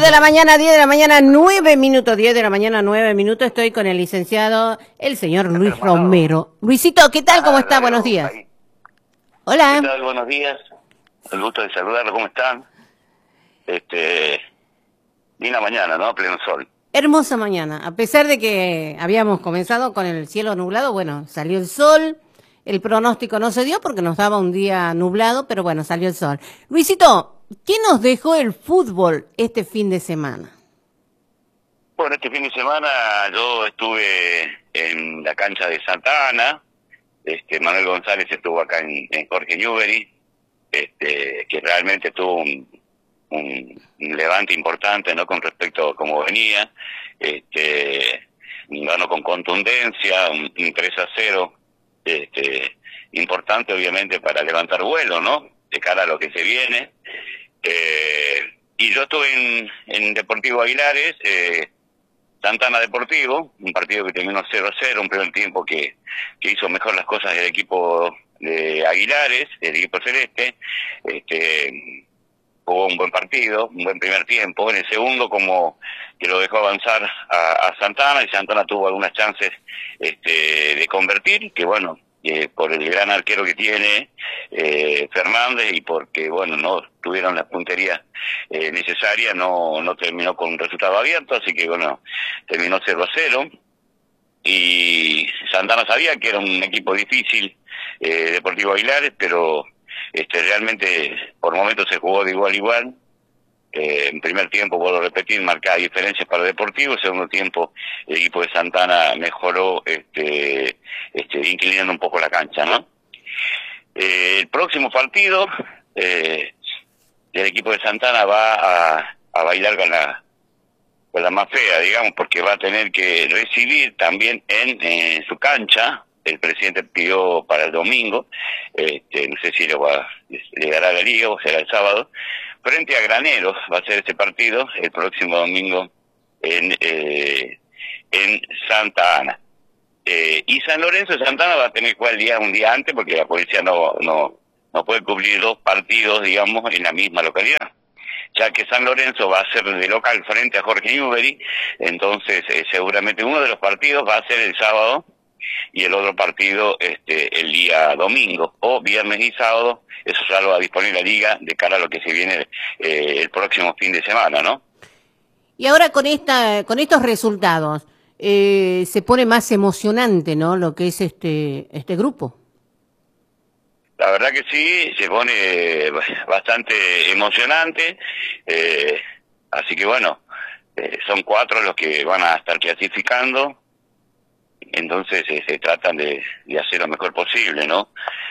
de la mañana, 10 de la mañana, 9 minutos, 10 de la mañana, 9 minutos. Estoy con el licenciado, el señor Luis Romero. Luisito, ¿qué tal? ¿Cómo está? Buenos días. Ahí. Hola. ¿Qué tal? Buenos días. El gusto de saludarlo. ¿Cómo están? Linda mañana, ¿no? Pleno sol. Hermosa mañana. A pesar de que habíamos comenzado con el cielo nublado, bueno, salió el sol. El pronóstico no se dio porque nos daba un día nublado, pero bueno, salió el sol. Luisito, ¿qué nos dejó el fútbol este fin de semana? Bueno, este fin de semana yo estuve en la cancha de Santa Ana. Manuel González estuvo acá en Jorge Newbery, que realmente tuvo un levante importante, ¿no? Con respecto a cómo venía. Ganó con contundencia, un 3-0, importante obviamente para levantar vuelo, ¿no? De cara a lo que se viene. Y yo estuve en Deportivo Aguilares, Santana Deportivo, un partido que terminó 0-0, un primer tiempo que hizo mejor las cosas del equipo de Aguilares, el equipo celeste. Jugó un buen partido, un buen primer tiempo. En el segundo, como que lo dejó avanzar a Santana, y Santana tuvo algunas chances de convertir, que bueno, por el gran arquero que tiene Fernández, y porque bueno, no tuvieron la puntería necesaria, no terminó con un resultado abierto, así que bueno, terminó 0-0. Y Santana sabía que era un equipo difícil, Deportivo Aguilares, pero realmente por momentos se jugó de igual a igual. En primer tiempo, vuelvo a repetir, marcaba diferencias para el Deportivo. En segundo tiempo, el equipo de Santana mejoró, inclinando un poco la cancha, ¿no? El próximo partido, el equipo de Santana va a bailar con la más fea, digamos, porque va a tener que recibir también en su cancha. El presidente pidió para el domingo, no sé si llegará a la liga o será el sábado, frente a Graneros va a ser este partido el próximo domingo en Santa Ana. Y San Lorenzo de Santana va a tener que jugar un día antes, porque la policía no puede cubrir dos partidos, digamos, en la misma localidad, ya que San Lorenzo va a ser de local frente a Jorge Newbery. Entonces seguramente uno de los partidos va a ser el sábado y el otro partido el día domingo, o viernes y sábado. Eso ya lo va a disponer la liga de cara a lo que se viene el próximo fin de semana, ¿no? Y ahora con estos resultados, se pone más emocionante, ¿no? Lo que es este grupo. La verdad que sí, se pone bastante emocionante, así que bueno, son 4 los que van a estar clasificando. Entonces se tratan de hacer lo mejor posible, ¿no?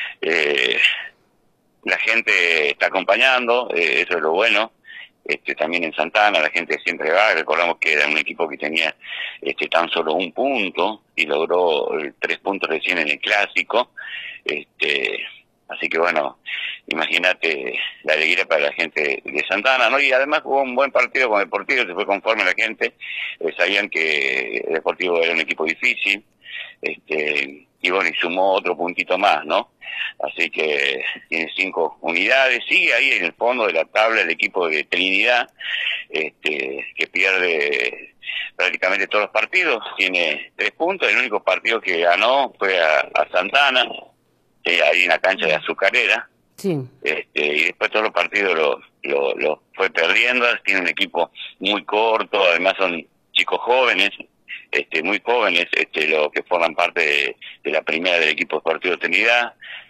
La gente está acompañando, eso es lo bueno. También en Santana la gente siempre va. Recordamos que era un equipo que tenía tan solo un punto y logró 3 puntos recién en el clásico. Así que bueno, imagínate la alegría para la gente de Santana, ¿no? Y además jugó un buen partido con Deportivo, se fue conforme la gente. Sabían que Deportivo era un equipo difícil, y bueno, y sumó otro puntito más, ¿no? Así que tiene 5 unidades, sigue ahí en el fondo de la tabla el equipo de Trinidad, que pierde prácticamente todos los partidos, tiene 3 puntos. El único partido que ganó fue a Santana, ahí en la cancha de Azucarera. Sí. Y después todos los partidos lo fue perdiendo. Tiene un equipo muy corto, además son chicos jóvenes, muy jóvenes, los que forman parte de la primera del equipo Deportivo Trinidad.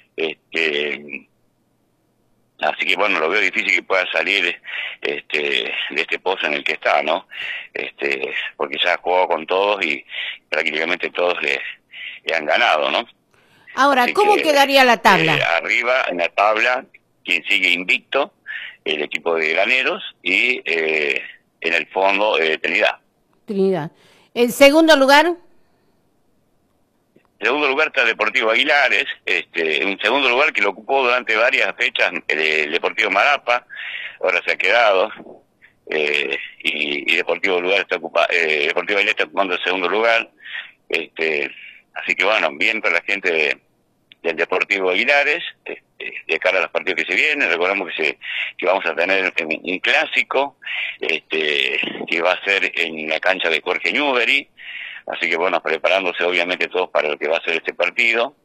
Así que bueno, lo veo difícil que pueda salir de este pozo en el que está, ¿no? Porque ya ha jugado con todos y prácticamente todos le han ganado, ¿no? Ahora, Así ¿cómo que, quedaría la tabla? Arriba en la tabla, quien sigue invicto, el equipo de Graneros, y en el fondo Trinidad. Trinidad. ¿En segundo lugar? En segundo lugar está Deportivo Aguilares, un segundo lugar que lo ocupó durante varias fechas el Deportivo Marapa, ahora se ha quedado, y Deportivo Aguilares está ocupando el segundo lugar. Así que bueno, bien para la gente de del Deportivo Aguilares, de cara a los partidos que se vienen. Recordamos que vamos a tener un clásico, que va a ser en la cancha de Jorge Newbery, así que bueno, preparándose obviamente todos para lo que va a ser este partido.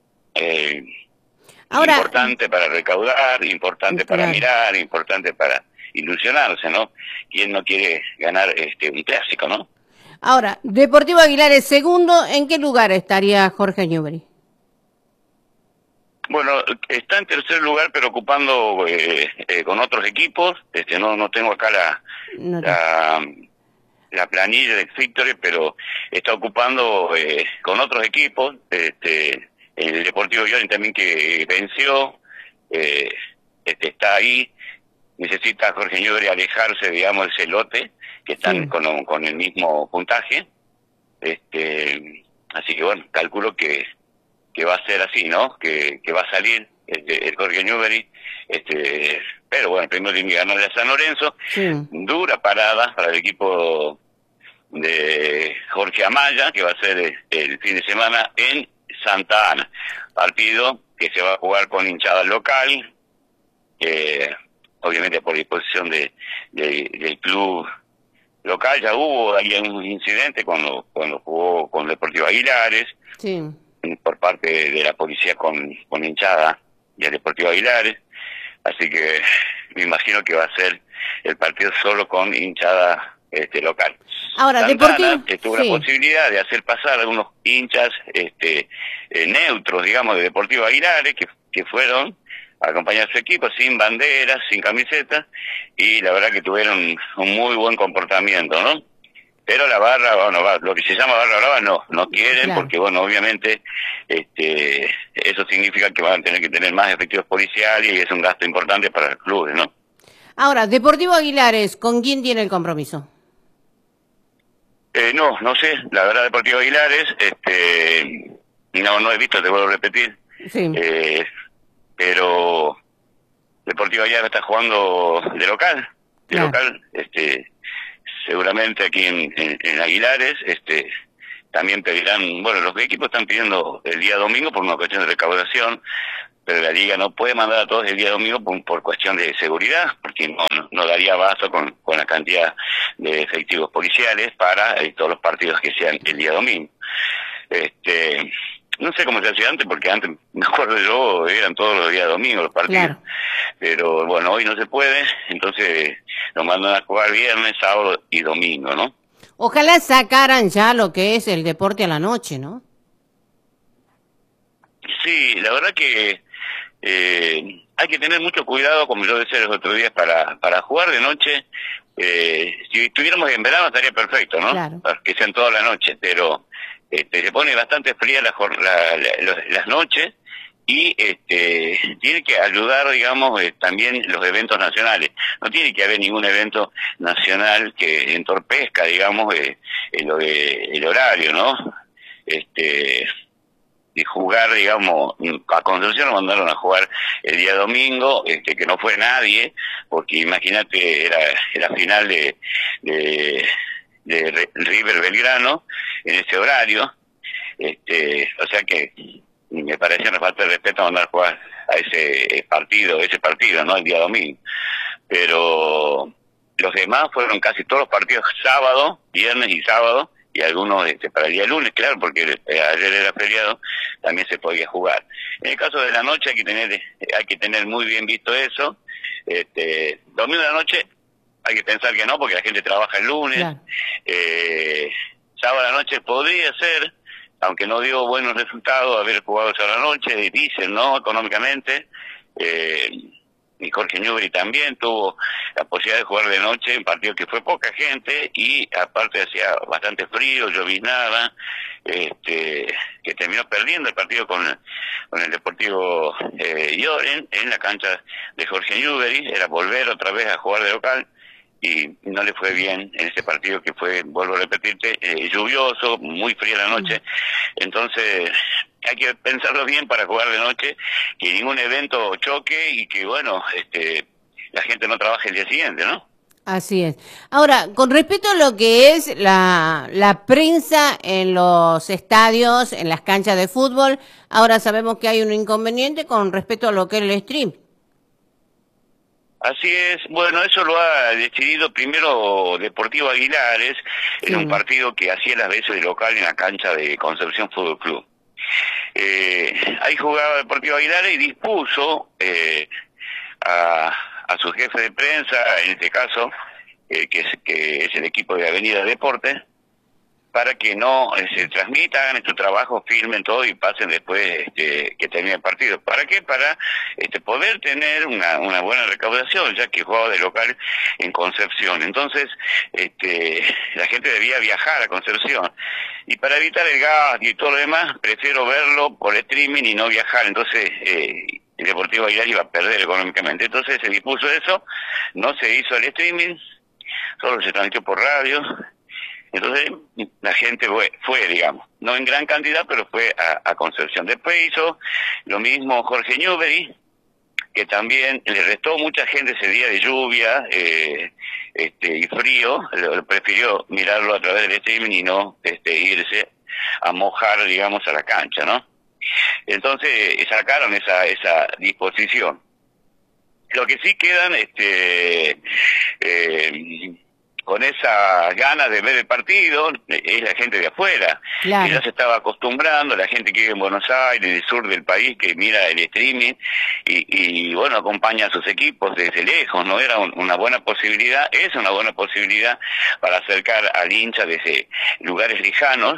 Ahora, importante para recaudar, importante para mirar, importante para ilusionarse, ¿no? ¿Quién no quiere ganar un clásico, no? Ahora, Deportivo Aguilares segundo, ¿en qué lugar estaría Jorge Newbery? Bueno, está en tercer lugar, pero ocupando con otros equipos. No tengo acá la planilla de Victory, pero está ocupando con otros equipos. El Deportivo Aguilares también, que venció, está ahí. Necesita Jorge Newbery alejarse, digamos, del celote, que están con el mismo puntaje. Así que bueno, calculo que va a ser así, ¿no? Que va a salir el Jorge Newbery. Pero bueno, primero tiene que ganarle a San Lorenzo. Sí. Dura parada para el equipo de Jorge Amaya, que va a ser el fin de semana en Santa Ana. Partido que se va a jugar con hinchada local, obviamente por disposición del club local. Ya hubo ahí un incidente cuando jugó con Deportivo Aguilares, sí, por parte de la policía con hinchada y el Deportivo Aguilares, así que me imagino que va a ser el partido solo con hinchada local. Ahora, Santana tuvo la posibilidad de hacer pasar a unos hinchas neutros, digamos, de Deportivo Aguilares, que fueron a acompañar a su equipo sin banderas, sin camisetas, y la verdad que tuvieron un muy buen comportamiento, ¿no? Pero la barra, bueno, lo que se llama barra brava no quieren, claro, porque bueno, obviamente eso significa que van a tener que tener más efectivos policiales y es un gasto importante para los clubes, ¿no? Ahora, Deportivo Aguilares, ¿con quién tiene el compromiso? No sé, la verdad, Deportivo Aguilares, no he visto, te vuelvo a repetir. Sí. Pero Deportivo Aguilares está jugando de local, seguramente aquí en Aguilares, también pedirán, bueno, los equipos están pidiendo el día domingo por una cuestión de recaudación, pero la liga no puede mandar a todos el día domingo por cuestión de seguridad, porque no daría abasto con la cantidad de efectivos policiales para todos los partidos que sean el día domingo. No sé cómo se hacía antes, porque antes, me acuerdo yo, eran todos los días domingos los partidos. Claro. Pero bueno, hoy no se puede, entonces nos mandan a jugar viernes, sábado y domingo, ¿no? Ojalá sacaran ya lo que es el deporte a la noche, ¿no? Sí, la verdad que hay que tener mucho cuidado, como yo decía los otros días, para jugar de noche. Si estuviéramos en verano estaría perfecto, ¿no? Claro. Para que sean toda la noche, pero se pone bastante fría las noches y tiene que ayudar, digamos, también los eventos nacionales. No tiene que haber ningún evento nacional que entorpezca, digamos, el horario, ¿no? Y jugar, digamos, a Concepción nos mandaron a jugar el día domingo, que no fue nadie, porque imagínate, era la final de River Belgrano en ese horario, o sea que me parecía una falta de respeto mandar a jugar a ese partido, ¿no? El día domingo. Pero los demás fueron casi todos los partidos sábado, viernes y sábado, y algunos para el día lunes, claro, porque ayer era feriado, también se podía jugar. En el caso de la noche hay que tener muy bien visto eso. Domingo de la noche hay que pensar que no, porque la gente trabaja el lunes. Claro. Sábado a la noche podría ser, aunque no dio buenos resultados haber jugado sábado a la noche, dicen, ¿no? Económicamente. Y Jorge Newbery también tuvo la posibilidad de jugar de noche en partido que fue poca gente y aparte hacía bastante frío, lloviznaba, que terminó perdiendo el partido con el Deportivo Lloren en la cancha de Jorge Newbery. Era volver otra vez a jugar de local y no le fue bien en ese partido que fue, vuelvo a repetirte, lluvioso, muy fría la noche. Entonces hay que pensarlo bien para jugar de noche, que ningún evento choque y que, bueno, la gente no trabaje el día siguiente, ¿no? Así es. Ahora, con respecto a lo que es la prensa en los estadios, en las canchas de fútbol, ahora sabemos que hay un inconveniente con respecto a lo que es el stream. Así es, bueno, eso lo ha decidido primero Deportivo Aguilares en un Sí. partido que hacía las veces de local en la cancha de Concepción Fútbol Club. Ahí jugaba Deportivo Aguilares y dispuso a, a su jefe de prensa, en este caso, que es el equipo de Avenida Deportes, para que no se transmita, hagan su trabajo, filmen todo y pasen después que termine el partido. ¿Para qué? Para poder tener una buena recaudación, ya que jugaba de local en Concepción. Entonces, la gente debía viajar a Concepción. Y para evitar el gasto y todo lo demás, prefiero verlo por streaming y no viajar. Entonces, el Deportivo Aguilar iba a perder económicamente. Entonces se dispuso eso, no se hizo el streaming, solo se transmitió por radio. Entonces la gente fue, digamos, no en gran cantidad, pero fue a Concepción. Después hizo lo mismo Jorge Newbery, que también le restó mucha gente ese día de lluvia y frío, prefirió mirarlo a través del streaming y no irse a mojar, digamos, a la cancha, ¿no? Entonces sacaron esa disposición. Lo que sí quedan con esas ganas de ver el partido es la gente de afuera, que ya Claro. se estaba acostumbrando, la gente que vive en Buenos Aires, en el sur del país, que mira el streaming y bueno, acompaña a sus equipos desde lejos, ¿no? Era una buena posibilidad, es una buena posibilidad para acercar al hincha desde lugares lejanos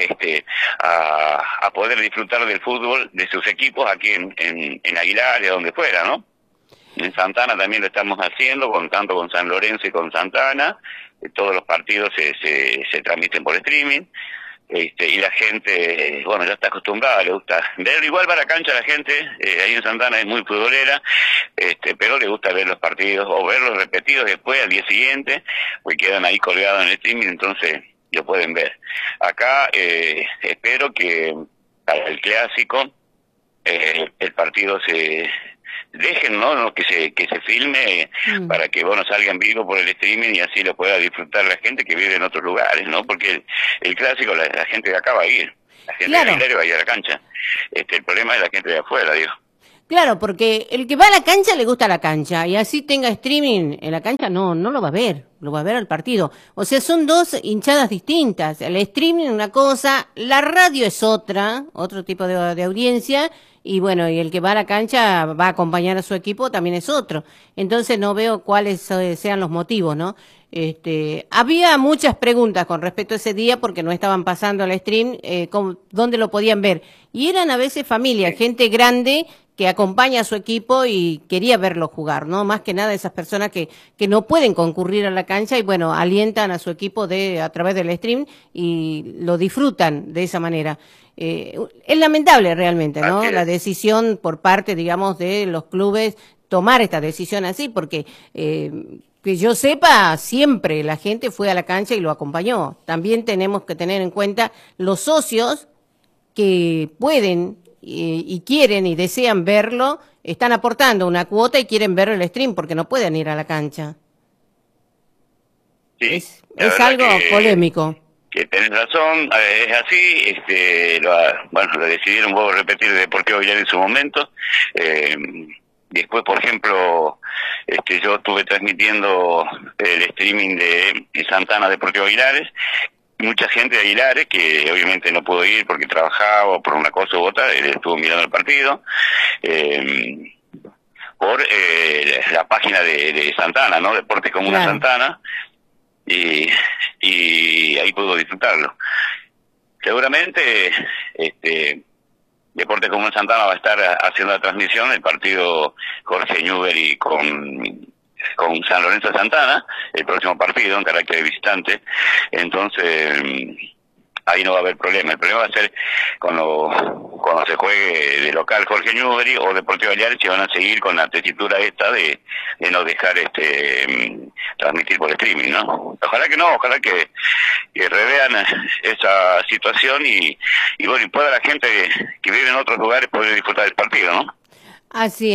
a poder disfrutar del fútbol de sus equipos aquí en Aguilar y a donde fuera, ¿no? En Santana también lo estamos haciendo, tanto con San Lorenzo y con Santana. Todos los partidos se transmiten por streaming. Y la gente, bueno, ya está acostumbrada, le gusta verlo. Igual va a la cancha la gente, ahí en Santana es muy futbolera, pero le gusta ver los partidos o verlos repetidos después al día siguiente, pues quedan ahí colgados en el streaming, entonces lo pueden ver. Acá espero que para el clásico el partido se dejen, ¿no? Que se filme Mm. para que, bueno, salga en vivo por el streaming y así lo pueda disfrutar la gente que vive en otros lugares, ¿no? Porque el clásico, la gente de acá va a ir, la gente de Claro. Aguilar va a ir a la cancha. El problema es la gente de afuera, digo. Claro, porque el que va a la cancha le gusta la cancha y así tenga streaming en la cancha no lo va a ver, lo va a ver al partido. O sea, son dos hinchadas distintas. El streaming es una cosa, la radio es otra, otro tipo de audiencia y bueno, y el que va a la cancha va a acompañar a su equipo también es otro. Entonces no veo cuáles sean los motivos, ¿no? Había muchas preguntas con respecto a ese día porque no estaban pasando al stream, dónde lo podían ver. Y eran a veces familias, Sí, gente grande que acompaña a su equipo y quería verlo jugar, ¿no? Más que nada esas personas que no pueden concurrir a la cancha y bueno, alientan a su equipo a través del stream y lo disfrutan de esa manera. Es lamentable realmente, así ¿no? La es. decisión por parte, digamos, de los clubes tomar esta decisión así, porque que yo sepa, siempre la gente fue a la cancha y lo acompañó. También tenemos que tener en cuenta los socios que pueden y quieren y desean verlo, están aportando una cuota y quieren ver el stream porque no pueden ir a la cancha. Sí, la Es verdad algo polémico. que tenés razón, es así, bueno, lo decidieron, vuelvo a repetir, de Deportivo Aguilar en su momento. Después, por ejemplo, yo estuve transmitiendo el streaming de Santana Deportivo Aguilares. Mucha gente de Aguilares, que obviamente no pudo ir porque trabajaba o por una cosa u otra, estuvo mirando el partido. Por la página de Santana, ¿no? Deportes Comuna Claro. Santana, y ahí pudo disfrutarlo. Seguramente Deportes Comuna Santana va a estar haciendo la transmisión del partido Jorge Newbery con San Lorenzo de Santana, el próximo partido en carácter de visitante. Entonces ahí no va a haber problema. El problema va a ser cuando se juegue de local Jorge Newbery o Deportivo Aguilar, si van a seguir con la tesitura esta de no dejar transmitir por streaming, ¿no? Ojalá que no, ojalá que revean esa situación y bueno, y pueda la gente que vive en otros lugares poder disfrutar del partido, ¿no? Así es.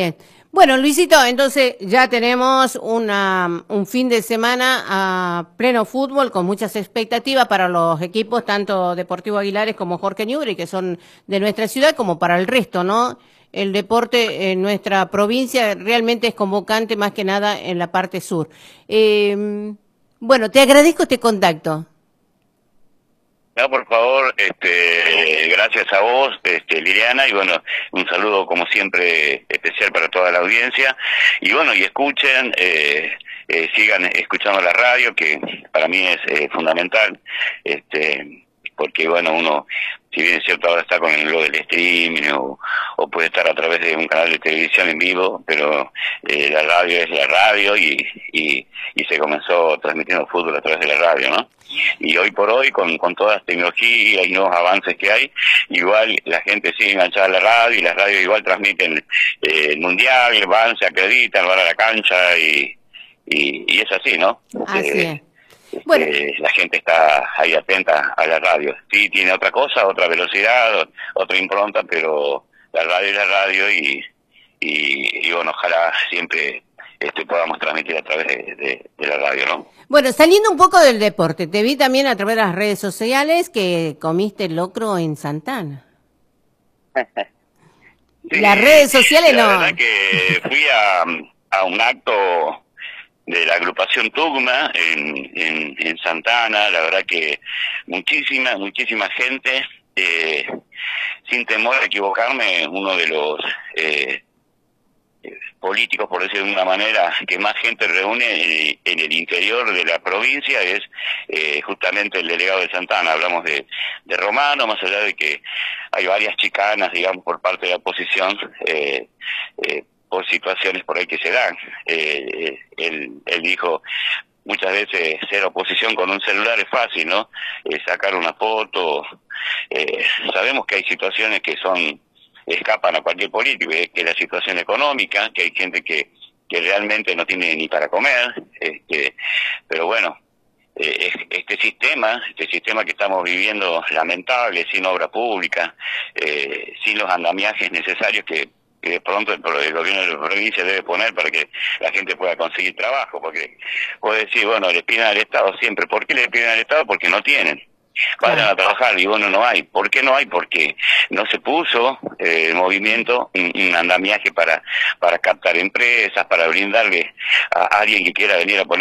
Bueno, Luisito, entonces ya tenemos un fin de semana a pleno fútbol con muchas expectativas para los equipos, tanto Deportivo Aguilares como Jorge Newbery, que son de nuestra ciudad, como para el resto, ¿no? El deporte en nuestra provincia realmente es convocante más que nada en la parte sur. Bueno, te agradezco este contacto. No, por favor, gracias a vos, Liliana, y bueno, un saludo como siempre especial para toda la audiencia, y bueno, y escuchen, sigan escuchando la radio, que para mí es fundamental, porque bueno, uno, si bien es cierto ahora está con lo del streaming o puede estar a través de un canal de televisión en vivo, pero la radio es la radio y se comenzó transmitiendo fútbol a través de la radio, ¿no? Y hoy por hoy, con todas las tecnologías y nuevos avances que hay, igual la gente sigue enganchada a la radio y las radios igual transmiten el mundial, van, se acreditan, van a la cancha y es así, ¿no? Así es. Bueno, La gente está ahí atenta a la radio. Sí, tiene otra cosa, otra velocidad, otra impronta, pero la radio es la radio y bueno, ojalá siempre podamos transmitir a través de la radio, ¿no? bueno, saliendo un poco del deporte, te vi también a través de las redes sociales que comiste locro en Santana. Sí, Las redes sociales la no. verdad que fui a un acto de la agrupación Tugma en Santana, la verdad que muchísima gente, sin temor a equivocarme, uno de los políticos, por decirlo de una manera, que más gente reúne en el interior de la provincia es justamente el delegado de Santana. Hablamos de Romano, más allá de que hay varias chicanas, digamos, por parte de la oposición, por situaciones por ahí que se dan. Él dijo, muchas veces ser oposición con un celular es fácil, ¿no? Sacar una foto. Sabemos que hay situaciones que escapan a cualquier político, que es la situación económica, que hay gente que realmente no tiene ni para comer, pero bueno, este sistema que estamos viviendo lamentable, sin obra pública, sin los andamiajes necesarios que de pronto el gobierno de la provincia debe poner para que la gente pueda conseguir trabajo, porque puede decir, bueno, le piden al Estado siempre. ¿Por qué le piden al Estado? Porque no tienen. Vayan a trabajar y bueno, no hay. ¿Por qué no hay? Porque no se puso en movimiento un andamiaje para captar empresas, para brindarle a alguien que quiera venir a poner